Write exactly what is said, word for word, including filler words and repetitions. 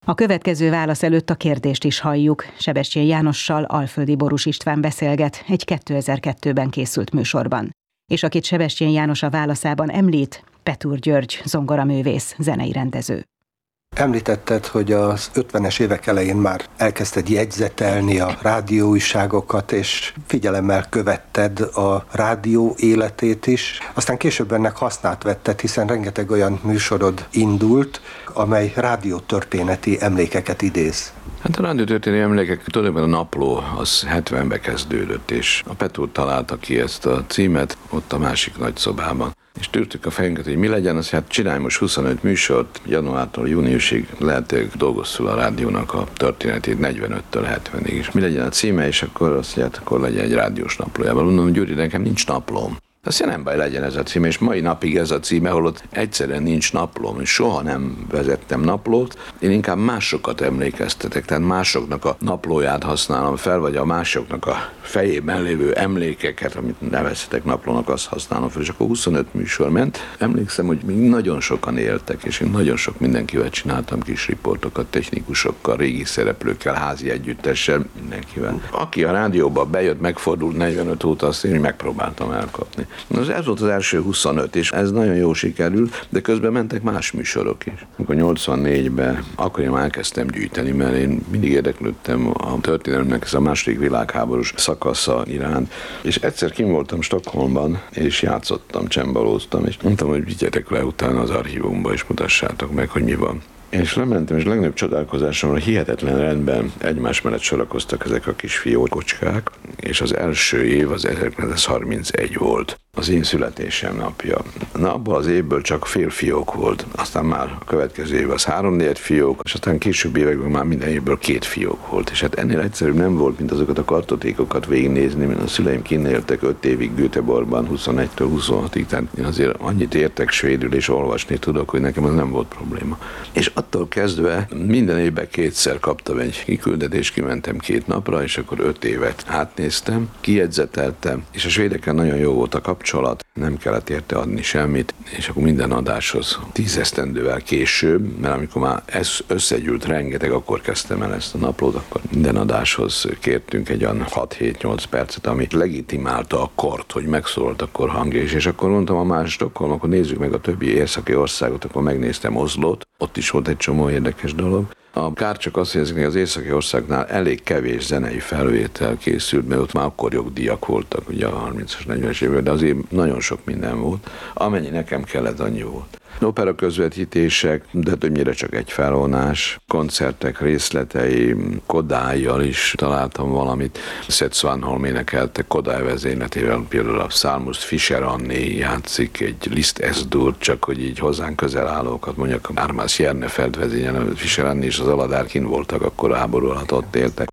A következő válasz előtt a kérdést is halljuk. Sebestyén Jánossal Alföldi Borús István beszélget egy kétezer-kettőben készült műsorban. És akit Sebestyén János a válaszában említ, Petúr György, zongoraművész, zenei rendező. Említetted, hogy az ötvenes évek elején már elkezdted jegyzetelni a rádióújságokat, és figyelemmel követted a rádió életét is. Aztán később ennek hasznát vetted, hiszen rengeteg olyan műsorod indult, amely rádiótörténeti emlékeket idéz. Hát a rádiótörténeti emlékek, tulajdonképpen a napló az hetvenben kezdődött, és a Petúr találta ki ezt a címet ott a másik nagy szobában. És tűrtük a fejünket, hogy mi legyen, az hát csinálj most huszonöt műsort, januártól júniusig lehetőleg dolgozzul a rádiónak a történetét negyvenöttől hetvenig. És mi legyen a címe, és akkor azt mondja, akkor legyen egy rádiós naplójában. Mondom, Gyuri, nekem nincs naplóm. Azt mondja, nem baj, legyen ez a címe, és mai napig ez a címe, holott egyszerűen nincs naplóm, és soha nem vezettem naplót, én inkább másokat emlékeztetek, tehát másoknak a naplóját használom fel, vagy a másoknak a fejében lévő emlékeket, amit nevezhetek naplónak, azt használom fel, és akkor huszonöt műsor ment. Emlékszem, hogy még nagyon sokan éltek, és én nagyon sok mindenkivel csináltam kis riportokat, technikusokkal, régi szereplőkkel, házi együttessel, mindenkivel. Aki a rádióba bejött, megfordult negyvenöt óta, azt én megpróbáltam elkapni. Ez volt az első huszonöt, és ez nagyon jó sikerült, de közben mentek más műsorok is. Amikor nyolcvannégyben, akkor én elkezdtem gyűjteni, mert én mindig érdeklődtem a történelemnek ez a második világháborús szakasza iránt, és egyszer kim voltam Stockholmban, és játszottam, csembalóztam, és mondtam, hogy vigyetek le utána az archívumba, és mutassátok meg, hogy mi van. És lementem, és legnagyobb csodálkozásomra hihetetlen rendben egymás mellett sorakoztak ezek a kis fiókocskák, és az első év az ezerkilencszázharmincegy volt, az én születésem napja. Na, abban az évből csak fél fiók volt, aztán már a következő év az háromnegyed fiók, és aztán későbbi években már minden évből két fiók volt, és hát ennél egyszerűbb nem volt, mint azokat a kartotékokat végignézni, mert a szüleim kinn éltek öt évig Göteborgban, huszonegytől huszonhatig, tehát én azért annyit értek svédül és olvasni tudok, hogy nekem az nem volt probléma. És attól kezdve minden évben kétszer kaptam egy kiküldetést, kimentem két napra, és akkor öt évet átnéztem, kijegyzeteltem, és a svédekkel nagyon jó volt a kapcsolat, nem kellett érte adni semmit, és akkor minden adáshoz tíz esztendővel később, mert amikor már ez összegyűlt rengeteg, akkor kezdtem el ezt a naplót, akkor minden adáshoz kértünk egy olyan hat-hét-nyolc percet, ami legitimálta a kort, hogy megszólalt akkor hangja is, és akkor mondtam a más Stockholm, akkor nézzük meg a többi északi országot, akkor megnéztem Oslót, ott is volt egy csomó érdekes dolog. A kár csak az, hogy ezeknek az északi országnál elég kevés zenei felvétel készült, mert ott már akkor jogdíjak voltak, ugye a harmincas, negyvenes években, de azért nagyon sok minden volt. Amennyi nekem kellett, annyi volt. Opera közvetítések, de többnyire csak egy felvonás, koncertek részletei, Kodályjal is találtam valamit. Seth Swanholm énekelte Kodály vezényletével, például a Psalmust Fischer Anné játszik egy Liszt S-dur, csak hogy így hozzánk közel állókat, mondjak, Ármász Jernefeld vezényel, Fischer Anné és az Aladár kint voltak, akkor a háború alatt ott éltek.